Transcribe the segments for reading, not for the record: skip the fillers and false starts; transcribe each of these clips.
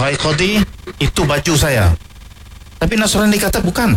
wahai Qadi, itu baju saya. Tapi Nasrani kata bukan.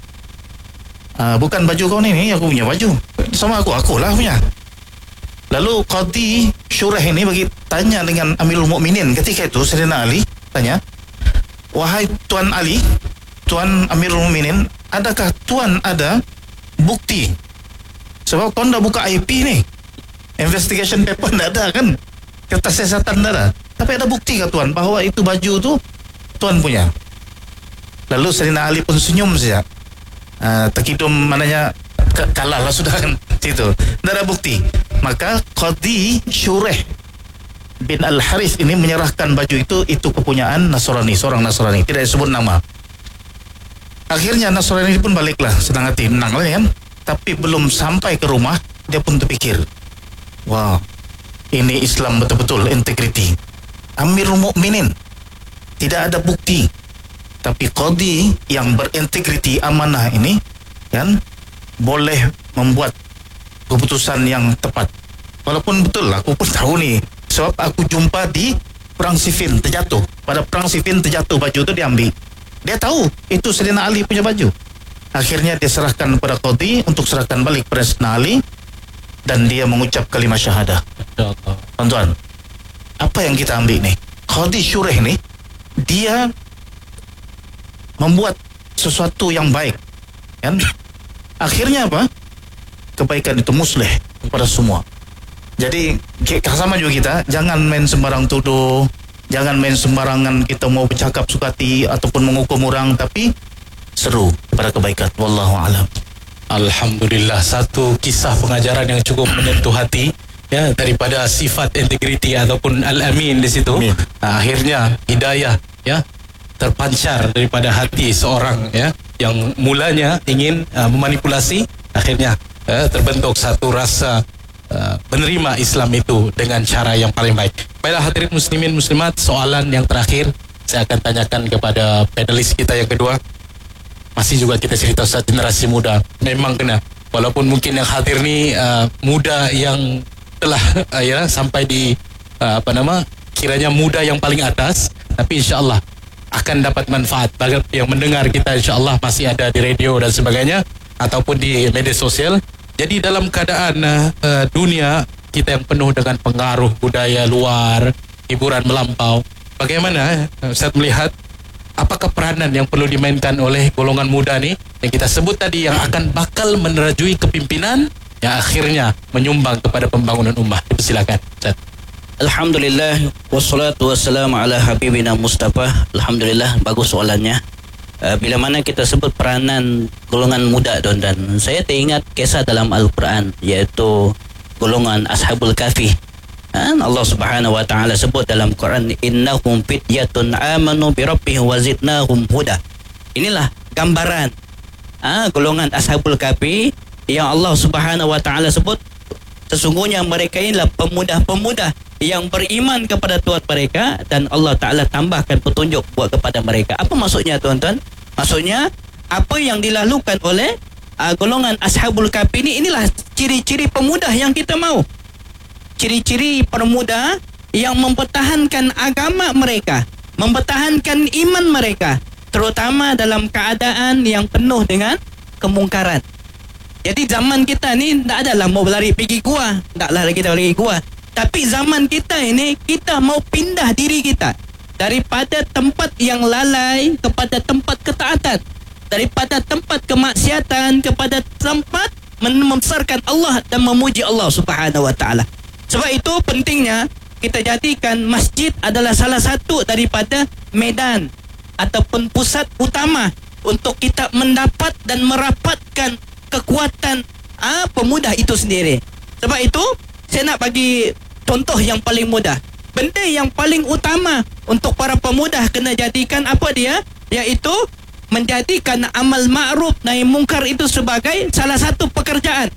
Bukan baju kau ni aku punya baju. Sama akulah punya. Lalu Qadi Syurah ini bagi tanya dengan Amirul Mukminin ketika itu, Sayyidina Ali tanya, wahai Tuan Ali, Tuan Amirul Mukminin, adakah Tuan ada bukti? Sebab kau dah buka IP ni, investigation paper tak ada kan, kertas siasatan tak ada. Tapi ada bukti ke Tuan bahawa itu baju tu Tuan punya? Lalu Sayyidina Ali pun senyum saja. Terkidum maknanya kalah lah sudah kan situ. Tak ada bukti. Maka Qadi Syurah bin Al-Harith ini menyerahkan baju itu kepunyaan Nasrani, seorang Nasrani, tidak disebut nama. Akhirnya Nasrani pun baliklah senang hati, menang lah kan. Tapi belum sampai ke rumah dia pun terfikir, wah, ini Islam betul-betul integriti. Amirul Mukminin tidak ada bukti, tapi Qadi yang berintegriti, amanah ini kan boleh membuat keputusan yang tepat. Walaupun betul lah, aku pun tahu ni, sebab aku jumpa di Perang Siffin terjatuh. Pada Perang Siffin terjatuh baju tu diambil. Dia tahu itu Sayyidina Ali punya baju. Akhirnya dia serahkan kepada Qadi untuk serahkan balik kepada Sayyidina Ali, dan dia mengucap kalimah syahadah. Tuan-tuan, apa yang kita ambil ni? Qadi Syurah ni dia membuat sesuatu yang baik kan? Akhirnya apa? Kebaikan itu muslih kepada semua. Jadi sama juga kita, jangan main sembarang tuduh, jangan main sembarangan kita mau bercakap sukati ataupun menghukum orang, tapi seru pada kebaikan. Wallahu a'lam. Alhamdulillah, satu kisah pengajaran yang cukup menyentuh hati ya, daripada sifat integriti ataupun al-amin di situ. Akhirnya hidayah ya terpancar daripada hati seorang ya yang mulanya ingin memanipulasi, akhirnya terbentuk satu rasa menerima Islam itu dengan cara yang paling baik. Baiklah hadirin muslimin muslimat, soalan yang terakhir saya akan tanyakan kepada panelis kita yang kedua. Masih juga kita cerita Ustaz, generasi muda memang kena, walaupun mungkin yang hadir ni muda yang telah ya sampai di kiranya muda yang paling atas, tapi insya-Allah akan dapat manfaat bagi yang mendengar kita, insya-Allah masih ada di radio dan sebagainya ataupun di media sosial. Jadi dalam keadaan dunia kita yang penuh dengan pengaruh budaya luar, hiburan melampau, bagaimana Ustaz melihat apakah peranan yang perlu dimainkan oleh golongan muda ni yang kita sebut tadi, yang akan bakal menerajui kepimpinan yang akhirnya menyumbang kepada pembangunan ummah? Silakan Ustaz. Alhamdulillah, wassalatu wassalamu ala habibina Mustafa. Alhamdulillah, bagus soalannya. Bila mana kita sebut peranan golongan muda, dan saya teringat kisah dalam Al-Quran, iaitu golongan Ashabul Kahfi. Allah Subhanahu wa taala sebut dalam Quran, innahum fityatun amanu bi rabbihim wa zidnahum huda. Inilah gambaran golongan Ashabul Kahfi yang Allah Subhanahu wa taala sebut sesungguhnya mereka inilah pemuda-pemuda yang beriman kepada Tuhan mereka, dan Allah Ta'ala tambahkan petunjuk buat kepada mereka. Apa maksudnya tuan-tuan? Maksudnya apa yang dilakukan oleh golongan Ashabul Kahfi ini, inilah ciri-ciri pemuda yang kita mau. Ciri-ciri pemuda yang mempertahankan agama mereka, mempertahankan iman mereka, terutama dalam keadaan yang penuh dengan kemungkaran. Jadi zaman kita ni tak adalah mau lari pergi gua, taklah kita pergi gua. Tapi zaman kita ini, kita mau pindah diri kita daripada tempat yang lalai kepada tempat ketaatan, daripada tempat kemaksiatan kepada tempat membesarkan Allah dan memuji Allah Subhanahu wa taala. Sebab itu pentingnya kita jadikan masjid adalah salah satu daripada medan ataupun pusat utama untuk kita mendapat dan merapatkan kekuatan pemuda itu sendiri. Sebab itu saya nak bagi contoh yang paling mudah. Benda yang paling utama untuk para pemuda kena jadikan apa dia? Iaitu menjadikan amal ma'ruf nahi mungkar itu sebagai salah satu pekerjaan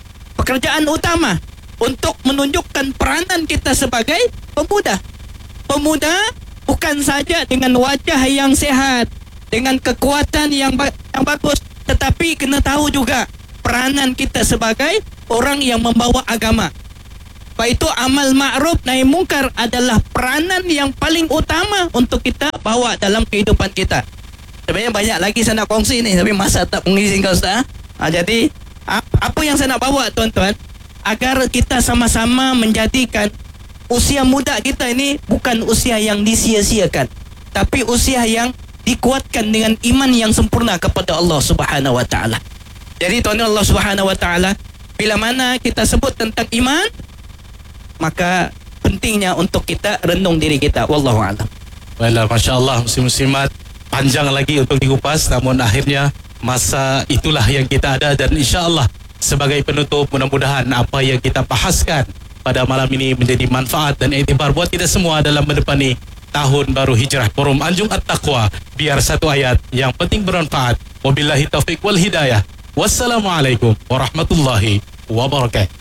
utama untuk menunjukkan peranan kita sebagai pemuda. Pemuda bukan saja dengan wajah yang sehat, dengan kekuatan yang bagus, tetapi kena tahu juga peranan kita sebagai orang yang membawa agama. Sebab itu amal ma'ruf nahi mungkar adalah peranan yang paling utama untuk kita bawa dalam kehidupan kita. Sebenarnya banyak lagi saya nak kongsi ni, tapi masa tak mengizinkan Ustaz. Jadi apa yang saya nak bawa tuan-tuan, agar kita sama-sama menjadikan usia muda kita ini bukan usia yang disia-siakan, tapi usia yang dikuatkan dengan iman yang sempurna kepada Allah Subhanahu wa taala. Jadi tuan-tuan, Allah Subhanahu wa taala bila mana kita sebut tentang iman, maka pentingnya untuk kita renung diri kita. Wallahu a'lam. Baiklah, masya-Allah, muslim-muslimat, panjang lagi untuk dikupas, namun akhirnya masa itulah yang kita ada, dan insya-Allah sebagai penutup, mudah-mudahan apa yang kita bahaskan pada malam ini menjadi manfaat dan iktibar buat kita semua dalam menepani tahun baru hijrah Forum Anjung At-Taqwa. Biar satu ayat yang penting bermanfaat. Wabillahi taufiq wal hidayah. Wassalamualaikum warahmatullahi wabarakatuh.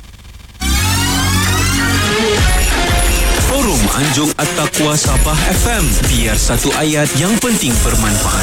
Forum Anjung At-Taqwa Sabah FM. Biar satu ayat yang penting bermanfaat.